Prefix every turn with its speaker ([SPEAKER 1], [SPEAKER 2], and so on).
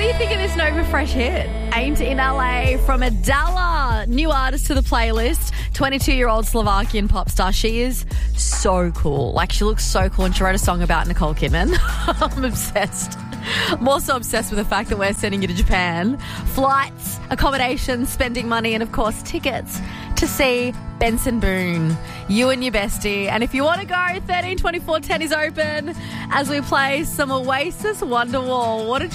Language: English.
[SPEAKER 1] do you think of this Nova Fresh hit? Aimed in LA from Adela, new artist to the playlist, 22-year-old Slovakian pop star. She is so cool. Like, she looks so cool, and she wrote a song about Nicole Kidman. I'm obsessed. I'm also obsessed with the fact that we're sending you to Japan. Flights, accommodation, spending money, and, of course, tickets to see Benson Boone, you and your bestie. And if you want to go, 13 24 10 is open as we play some Oasis Wonderwall. What a